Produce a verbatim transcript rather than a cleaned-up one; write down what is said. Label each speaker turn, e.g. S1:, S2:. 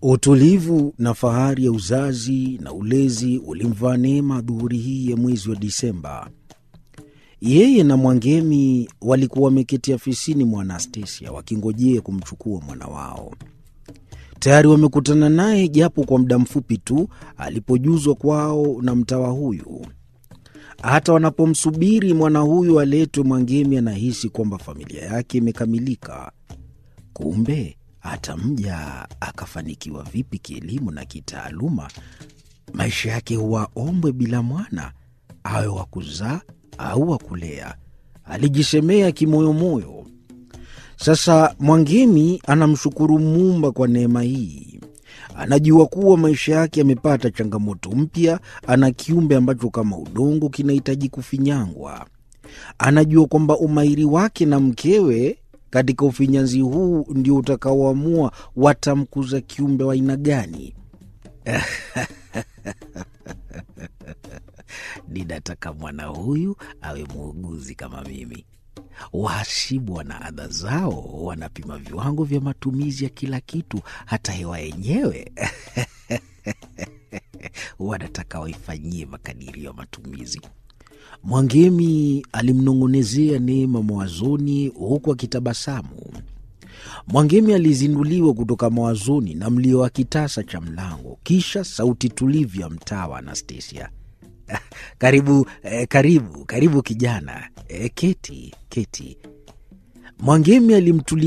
S1: Utulivu na fahari ya uzazi na ulezi ulimvaa Neema dhuhuri hii ya mwezi wa Disemba. Yeye na Mwangemi walikuwa wameketi afisini mwa Anastasia wakingojea kumchukua mwana wao. Tayari wamekutana naye japo kwa muda mfupi tu alipojuzwa kwao na mtawa huyu. Hata wanapomsubiri mwana huyu aletwe, Mwangemi anahisi kwamba familia yake imekamilika. Kumbe hata mja akafanikiwa vipi kielimu na kitaaluma, maisha yake huwa ombwe bila mwana, awe wa kuzaa au wa kulea, alijisemea kimoyomoyo. Sasa Mwangemi anamshukuru Muumba kwa neema hii. Anajua kuwa maisha yake yamepata changamoto mpya. Ana kiumbe ambacho kama udongo kinahitaji kufinyangwa. Anajua kwamba umahiri wake na mkewe katika ufinyanzi huu ndio utakaoamua watamkuza kiumbe wa aina gani. Ninataka mwana huyu awe muuguzi kama mimi. Wahasibu wana adha zao, wanapima viwango vya matumizi ya kila kitu, hata hewa yenyewe. Wanataka waifanyie makadirio ya matumizi. Mwangemi alimnong'onezea Neema mawazoni huku akitabasamu. Mwangemi alizinduliwa kutoka mawazoni na mlio wa kitasa cha mlango, kisha sauti tulivu ya mtawa Anastasia. Karibu, eh, karibu, karibu kijana. Eh, keti, keti. Mwangemi alimtulia